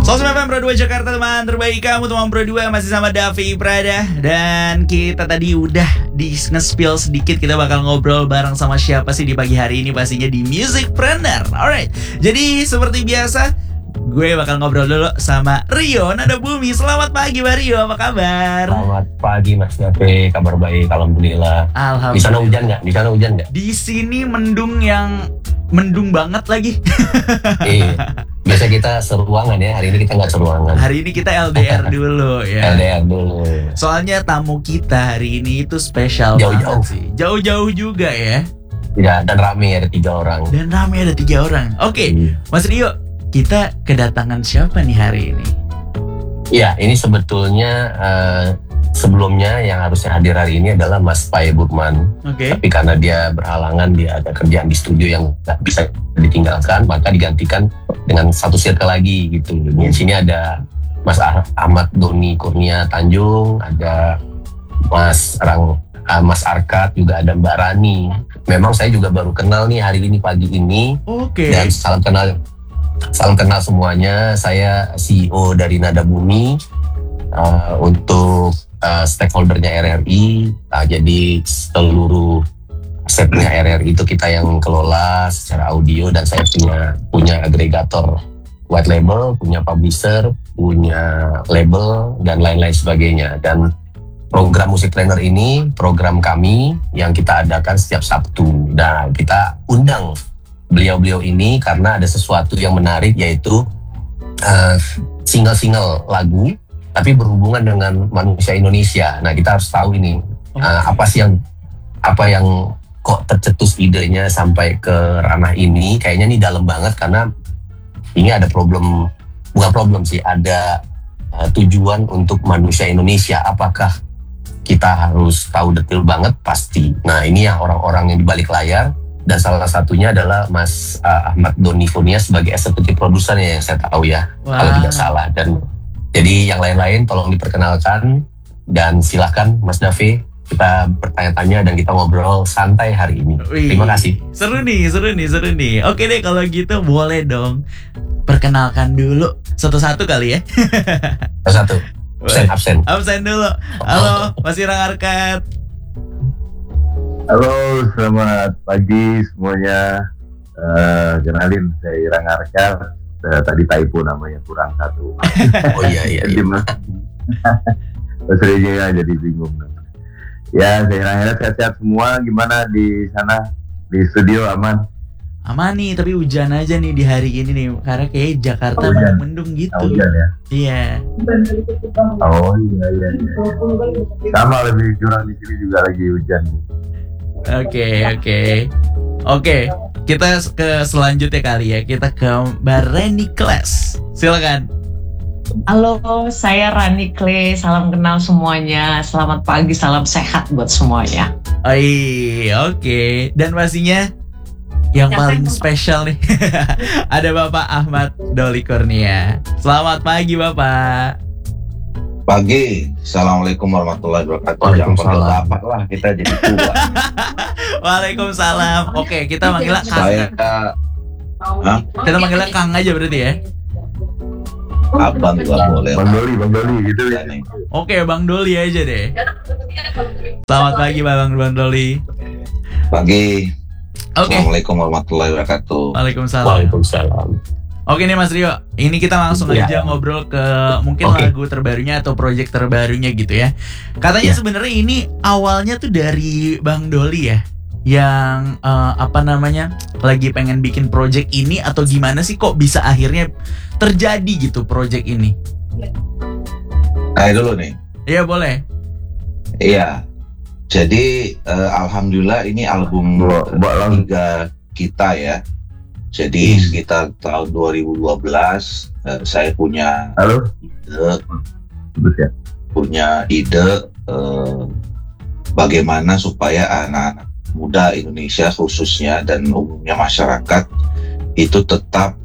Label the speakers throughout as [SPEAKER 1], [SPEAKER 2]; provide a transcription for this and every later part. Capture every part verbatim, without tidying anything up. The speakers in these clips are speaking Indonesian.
[SPEAKER 1] Sosmed F M Pro dua Jakarta, teman terbaik kamu, teman Pro dua masih sama Davi Prada. Dan kita tadi udah di nge-spill sedikit, kita bakal ngobrol bareng sama siapa sih di pagi hari ini, pastinya di Musicpreneur. Alright, jadi seperti biasa gue bakal ngobrol dulu sama Rio Nadabumi. Selamat pagi Mbak Rio, apa kabar?
[SPEAKER 2] Selamat pagi Mas Davi, kabar baik, alhamdulillah.
[SPEAKER 1] Alhamdulillah.
[SPEAKER 2] Di sana hujan nggak? Di sana hujan nggak?
[SPEAKER 1] Di sini mendung yang mendung banget lagi.
[SPEAKER 2] Iya. Biasa kita seruangan ya, hari ini kita nggak seruangan.
[SPEAKER 1] Hari ini kita L D R dulu ya.
[SPEAKER 2] L D R dulu.
[SPEAKER 1] Soalnya tamu kita hari ini itu spesial
[SPEAKER 2] Jauh-jauh
[SPEAKER 1] banget sih. Jauh-jauh juga ya.
[SPEAKER 2] Ya, dan rame ada tiga orang.
[SPEAKER 1] Dan rame ada tiga orang. Oke,
[SPEAKER 2] Hmm.
[SPEAKER 1] Mas Rio, kita kedatangan siapa nih hari ini?
[SPEAKER 2] Iya, ini sebetulnya uh, sebelumnya yang harusnya hadir hari ini adalah Mas Pai Burman.
[SPEAKER 1] Oke.
[SPEAKER 2] Tapi karena dia berhalangan, dia ada kerjaan di studio yang nggak bisa ditinggalkan, maka digantikan dengan satu circle lagi gitu. Di sini ada Mas Ah- Ahmad Doni Kurnia Tanjung, ada Mas Rang, uh, Mas Arkat, juga ada Mbak Rani. Memang saya juga baru kenal nih hari ini pagi ini.
[SPEAKER 1] Oke.
[SPEAKER 2] Dan salam kenal, salam kenal semuanya. Saya C E O dari Nadabumi. Uh, untuk uh, stakeholdernya R R I, uh, jadi seluruh asetnya R R I itu kita yang kelola secara audio, dan saya punya punya agregator white label, punya publisher, punya label, dan lain-lain sebagainya. Dan program Musicpreneur ini program kami yang kita adakan setiap Sabtu. Nah, kita undang beliau-beliau ini karena ada sesuatu yang menarik, yaitu uh, single-single lagu tapi berhubungan dengan manusia Indonesia. Nah, kita harus tahu ini uh, apa sih yang apa yang kok tercetus idenya sampai ke ranah ini. Kayaknya ini dalam banget karena ini ada problem, bukan problem sih, ada uh, tujuan untuk manusia Indonesia. Apakah kita harus tahu detail banget? Pasti. Nah, ini ya orang-orang yang di balik layar, dan salah satunya adalah Mas uh, Ahmad Doni Kurnia sebagai eksekutif produsernya yang saya tahu ya,
[SPEAKER 1] Wah.
[SPEAKER 2] kalau tidak salah. Dan jadi yang lain-lain tolong diperkenalkan, dan silahkan Mas Davi, kita bertanya-tanya dan kita ngobrol santai hari ini.
[SPEAKER 1] Wih,
[SPEAKER 2] Terima kasih.
[SPEAKER 1] Seru nih, seru nih, seru nih. Oke deh, kalau gitu boleh dong perkenalkan dulu satu-satu kali ya.
[SPEAKER 2] Satu, absen, absen.
[SPEAKER 1] Absen dulu. Halo, Mas Irang Arkat.
[SPEAKER 3] Halo, selamat pagi semuanya. Uh, kenalin, saya Irang Arkat. Uh, tadi typo namanya, kurang satu.
[SPEAKER 2] Oh iya, iya, iya.
[SPEAKER 3] Mas Reja jadi bingung. Ya, saya Irang Arkat, sehat-sehat semua. Gimana di sana? Di studio aman?
[SPEAKER 1] Aman nih, tapi hujan aja nih di hari ini nih. Karena kayak Jakarta
[SPEAKER 3] Oh, hujan.
[SPEAKER 1] mendung gitu.
[SPEAKER 3] Oh, hujan ya?
[SPEAKER 1] Iya.
[SPEAKER 3] Oh iya, iya, iya. Sama, lebih curang di sini juga lagi hujan.
[SPEAKER 1] Oke, oke. Oke, kita ke selanjutnya kali ya. Kita ke Mbak Reni Kles. Silakan.
[SPEAKER 4] Halo, saya Rani Kle. Salam kenal semuanya. Selamat pagi, salam sehat buat semuanya.
[SPEAKER 1] Oh iya, oke. Dan pastinya yang
[SPEAKER 4] Siapa
[SPEAKER 1] paling
[SPEAKER 4] yang-
[SPEAKER 1] spesial nih ada Bapak Ahmad Doli Kurnia. Selamat pagi Bapak.
[SPEAKER 5] Pagi, assalamualaikum warahmatullahi wabarakatuh. Jangan panggil bapak lah, kita jadi tua.
[SPEAKER 1] Waalaikumsalam. Oke, kita manggilnya Kang.
[SPEAKER 5] Saya Hah?
[SPEAKER 1] Kita manggilnya Kang aja berarti ya.
[SPEAKER 5] abang juga boleh.
[SPEAKER 3] Bang Doli, Bang Doli gitu ya.
[SPEAKER 1] Oke, Bang Doli aja deh. Selamat pagi Bang Bang Doli.
[SPEAKER 5] Pagi,
[SPEAKER 1] Oke.
[SPEAKER 5] assalamualaikum warahmatullahi wabarakatuh.
[SPEAKER 1] Waalaikumsalam.
[SPEAKER 2] Waalaikumsalam.
[SPEAKER 1] Oke nih Mas Rio, ini kita langsung
[SPEAKER 2] Ya.
[SPEAKER 1] aja ngobrol ke mungkin
[SPEAKER 2] Oke.
[SPEAKER 1] lagu terbarunya atau project terbarunya gitu ya. Katanya
[SPEAKER 2] Ya.
[SPEAKER 1] sebenarnya ini awalnya tuh dari Bang Doli ya, yang eh, apa namanya lagi pengen bikin project ini, atau gimana sih kok bisa akhirnya terjadi gitu project ini?
[SPEAKER 5] Saya dulu nih.
[SPEAKER 1] Iya boleh.
[SPEAKER 5] Iya. Jadi eh, alhamdulillah ini album
[SPEAKER 3] Mbak, Mbak Lang.
[SPEAKER 5] ketiga kita ya. Jadi sekitar tahun dua ribu dua belas eh, saya punya
[SPEAKER 3] Halo,
[SPEAKER 5] ide,
[SPEAKER 3] sebut ya.
[SPEAKER 5] punya ide eh, bagaimana supaya anak-anak muda Indonesia khususnya dan umumnya masyarakat itu tetap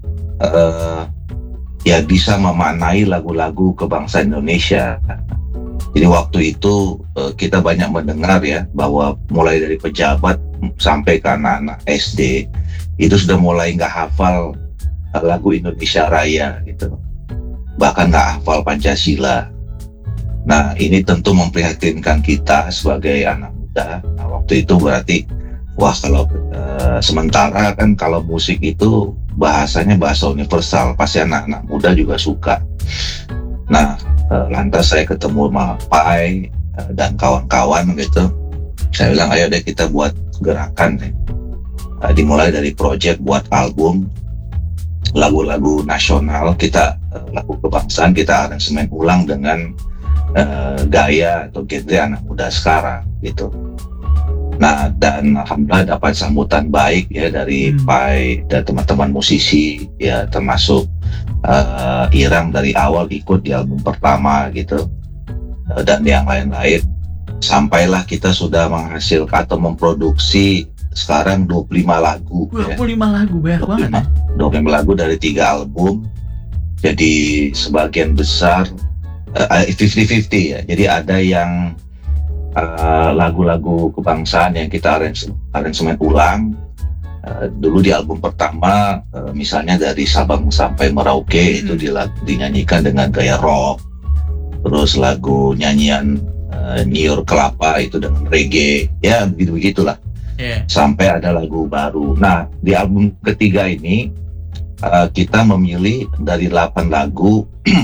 [SPEAKER 5] eh, ya bisa memaknai lagu-lagu kebangsaan Indonesia. Jadi waktu itu eh, kita banyak mendengar ya bahwa mulai dari pejabat sampai ke anak-anak S D itu sudah mulai nggak hafal eh, lagu Indonesia Raya gitu. bahkan nggak hafal Pancasila. Nah, ini tentu memprihatinkan kita sebagai anak muda. Nah, waktu itu berarti, wah kalau uh, sementara kan kalau musik itu bahasanya bahasa universal, pasti anak-anak muda juga suka. Nah, uh, lantas saya ketemu sama Pai uh, dan kawan-kawan gitu. Saya bilang, ayo deh kita buat gerakan deh. Uh, dimulai dari project buat album lagu-lagu nasional kita, uh, lagu kebangsaan kita aransemen ulang dengan Uh, gaya atau genre anak muda sekarang gitu. Nah, dan alhamdulillah dapat sambutan baik ya dari
[SPEAKER 1] Hmm.
[SPEAKER 5] Pai dan teman-teman musisi ya, termasuk uh, Irang dari awal ikut di album pertama gitu, uh, dan yang lain-lain, sampailah kita sudah menghasilkan atau memproduksi sekarang dua puluh lima lagu ya.
[SPEAKER 1] dua puluh lima lagu banyak banget ya.
[SPEAKER 5] dua puluh lima lagu dari tiga album. Jadi sebagian besar fifty fifty ya. Jadi ada yang uh, lagu-lagu kebangsaan yang kita arrange, aransemen ulang. Uh, dulu di album pertama, uh, misalnya dari Sabang sampai Merauke
[SPEAKER 1] Hmm.
[SPEAKER 5] itu dila- dinyanyikan dengan gaya rock. Terus lagu nyanyian uh, Niur Kelapa itu dengan reggae. Ya begitu-begitulah.
[SPEAKER 1] Iya.
[SPEAKER 5] Sampai ada lagu baru. Nah, di album ketiga ini uh, kita memilih dari delapan lagu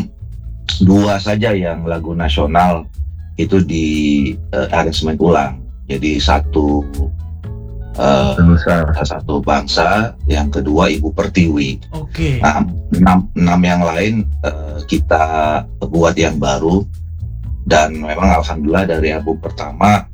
[SPEAKER 5] dua saja yang lagu nasional itu di uh, aransemen ulang. Jadi satu uh,
[SPEAKER 3] Nusa.
[SPEAKER 5] satu bangsa, yang kedua Ibu Pertiwi.
[SPEAKER 1] Oke.
[SPEAKER 5] Nah, enam, enam yang lain uh, kita buat yang baru, dan memang alhamdulillah dari album pertama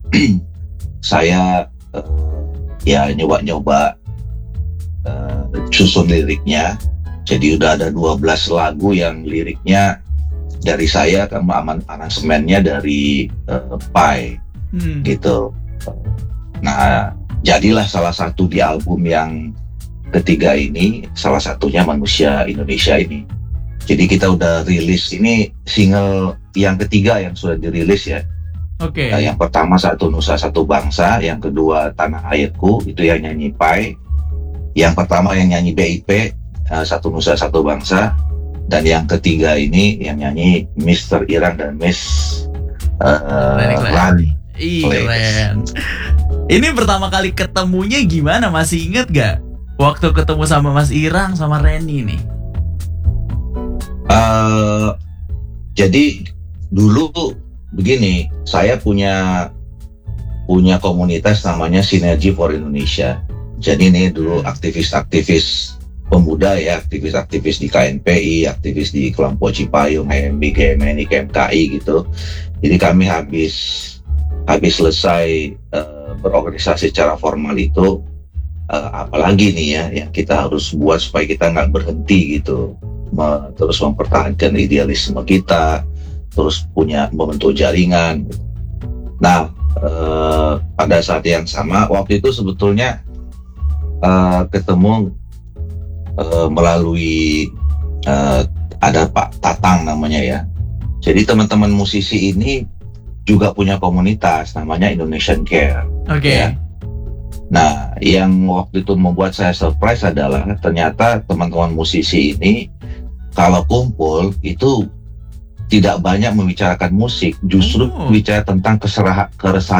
[SPEAKER 5] saya uh, ya nyoba-nyoba uh, susun liriknya. Jadi udah ada dua belas lagu yang liriknya dari saya, sama aman aransemennya dari uh, Pai
[SPEAKER 1] Hmm.
[SPEAKER 5] gitu. Nah, jadilah salah satu di album yang ketiga ini, salah satunya Manusia Indonesia ini. Jadi kita udah rilis, ini single yang ketiga yang sudah dirilis ya.
[SPEAKER 1] Oke.
[SPEAKER 5] Nah, yang pertama Satu Nusa Satu Bangsa, yang kedua Tanah Airku, itu yang nyanyi Pai. Yang pertama yang nyanyi B I P, uh, Satu Nusa Satu Bangsa. Dan yang ketiga ini yang nyanyi Mister Irang dan Miss uh,
[SPEAKER 1] Rani Clay.
[SPEAKER 5] Rani.
[SPEAKER 1] Ih,
[SPEAKER 5] Clay.
[SPEAKER 1] keren. Ini pertama kali ketemunya gimana? Masih inget gak? Waktu ketemu sama Mas Irang sama Reni nih.
[SPEAKER 5] Uh, jadi dulu begini, saya punya punya komunitas namanya Sinergi for Indonesia. Jadi ini dulu aktivis-aktivis pemuda ya, aktivis-aktivis di K N P I, aktivis di kelompok Cipayung, H M B, G M N I, K M K I gitu. Jadi kami habis habis selesai uh, berorganisasi secara formal itu, uh, apalagi nih ya yang kita harus buat supaya kita nggak berhenti gitu, Me- terus mempertahankan idealisme kita, terus punya membentuk jaringan. Nah, uh, pada saat yang sama waktu itu sebetulnya uh, ketemu Uh, melalui uh, ada Pak Tatang namanya ya. Jadi teman-teman musisi ini juga punya komunitas namanya Indonesian Care.
[SPEAKER 1] Oke.
[SPEAKER 5] Ya. Nah, yang waktu itu membuat saya surprise adalah ternyata teman-teman musisi ini kalau kumpul itu tidak banyak membicarakan musik, justru
[SPEAKER 1] Oh.
[SPEAKER 5] bicara tentang keserahan keresahan